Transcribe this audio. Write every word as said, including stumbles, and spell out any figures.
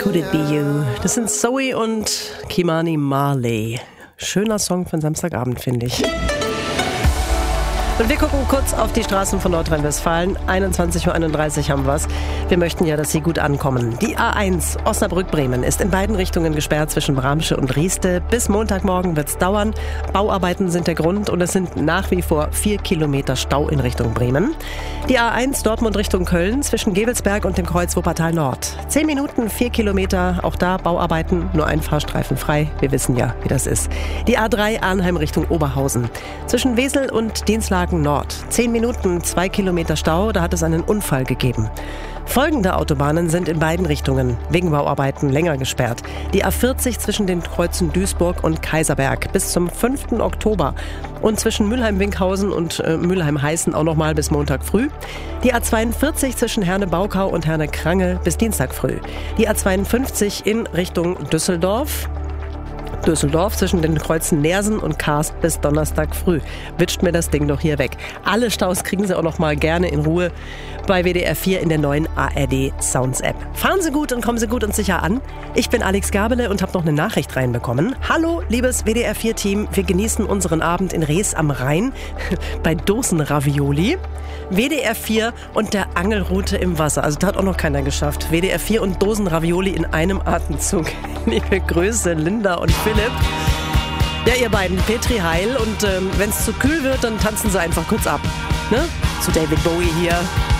Could It Be You? Das sind Zoe und Kimani Marley. Schöner Song von Samstagabend, finde ich. Und wir gucken kurz auf die Straßen von Nordrhein-Westfalen. einundzwanzig Uhr einunddreißig haben wir es. Wir möchten ja, dass Sie gut ankommen. Die A eins Osnabrück-Bremen ist in beiden Richtungen gesperrt zwischen Bramsche und Rieste. Bis Montagmorgen wird es dauern. Bauarbeiten sind der Grund und es sind nach wie vor vier Kilometer Stau in Richtung Bremen. Die A eins Dortmund Richtung Köln zwischen Gevelsberg und dem Kreuz Wuppertal Nord. Zehn Minuten, vier Kilometer, auch da Bauarbeiten, nur ein Fahrstreifen frei. Wir wissen ja, wie das ist. Die A drei Arnheim Richtung Oberhausen. Zwischen Wesel und Dienstlagen Nord. Zehn Minuten, zwei Kilometer Stau, da hat es einen Unfall gegeben. Folgende Autobahnen sind in beiden Richtungen wegen Bauarbeiten länger gesperrt. Die A vierzig zwischen den Kreuzen Duisburg und Kaiserberg bis zum fünften Oktober und zwischen Mülheim-Winkhausen und äh, Mülheim-Heißen auch nochmal bis Montag früh. Die A zweiundvierzig zwischen Herne-Baukau und Herne-Krange bis Dienstag früh. Die A zweiundfünfzig in Richtung Düsseldorf. Düsseldorf zwischen den Kreuzen Neersen und Karst bis Donnerstag früh. Witscht mir das Ding doch hier weg. Alle Staus kriegen Sie auch noch mal gerne in Ruhe bei W D R vier in der neuen A R D Sounds App. Fahren Sie gut und kommen Sie gut und sicher an. Ich bin Alex Gabele und habe noch eine Nachricht reinbekommen. Hallo, liebes W D R vier Team. Wir genießen unseren Abend in Rees am Rhein bei Dosenravioli. W D R vier und der Angelrute im Wasser. Also das hat auch noch keiner geschafft. W D R vier und Dosenravioli in einem Atemzug. Liebe Grüße, Linda und Philipp. Ja, ihr beiden, Petri Heil. Und ähm, wenn es zu kühl wird, dann tanzen sie einfach kurz ab. Ne? Zu David Bowie hier.